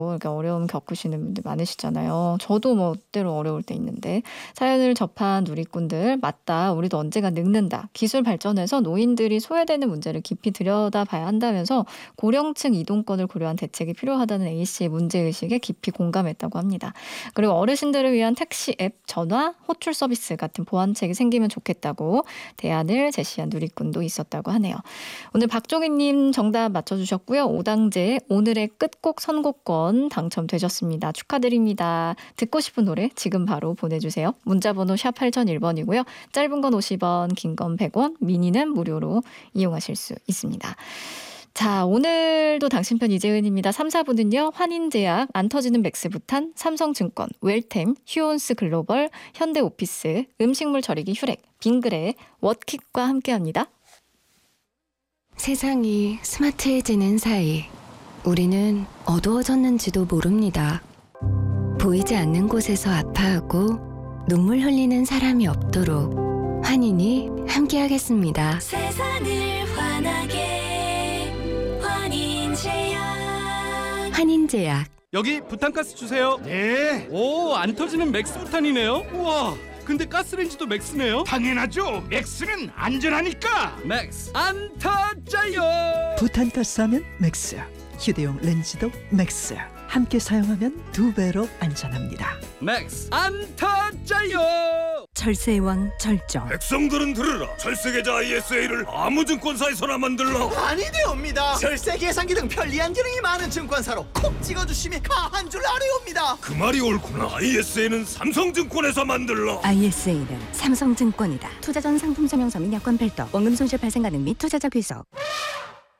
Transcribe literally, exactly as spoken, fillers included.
이렇게 어려움 겪으시는 분들 많으시잖아요. 저도 뭐 때로 어려울 때 있는데 사연을 접한 누리꾼들 맞다. 우리도 언젠가 늙는다. 기술 발전해서 노인들이 소외되는 문제를 깊이 들여다봐야 한다면서 고령층 이동권을 고려한 대책이 필요하다는 A씨의 문제의식에 깊이 공감했다고 합니다. 그리고 어르신들을 위한 택시 앱, 전화, 호출 서비스 같은 보완책이 생기면 좋겠다고 대안을 제시한 누리꾼도 있었다고 하네요. 오늘 박종희님 정답 맞춰주셨고요. 오당제의 오늘의 끝곡 선곡권 당첨되셨습니다. 축하드립니다. 듣고 싶은 노래 지금 바로 보내주세요. 문자번호 샵 팔공공일 번이고요. 짧은 건 오십 원, 긴 건 백 원, 미니는 무료로 이용하실 수 있습니다. 자, 오늘도 당신 편 이재은입니다. 삼, 사 부는요. 환인제약, 안터지는 맥스부탄, 삼성증권, 웰템, 휴온스 글로벌, 현대오피스, 음식물 처리기 휴렉, 빙그레, 워킥과 함께합니다. 세상이 스마트해지는 사이 우리는 어두워졌는지도 모릅니다. 보이지 않는 곳에서 아파하고 눈물 흘리는 사람이 없도록 환인이 함께하겠습니다. 세상을 환하게 환인제약. 환인제약. 여기 부탄가스 주세요. 네, 오, 안 터지는 맥스부탄이네요. 우와, 근데 가스레인지도 맥스네요. 당연하죠. 맥스는 안전하니까. 맥스 안 터져요. 부탄가스 하면 맥스, 휴대용 렌즈도 맥스. 함께 사용하면 두 배로 안전합니다. 맥스 안 터져요. 철새의 왕 절정. 백성들은 들으라. 철새계좌 아이에스에이를 아무 증권사에서나 만들라. 아니되옵니다. 절세 계산기 등 편리한 기능이 많은 증권사로 콕 찍어주시면 가한 줄 아뢰옵니다. 그 말이 옳구나. 아이에스에이는 삼성증권에서 만들라. 아이에스에이는 삼성증권이다. 투자 전 상품 설명서 및 약관 별도, 원금 손실 발생 가능 및 투자자 귀속.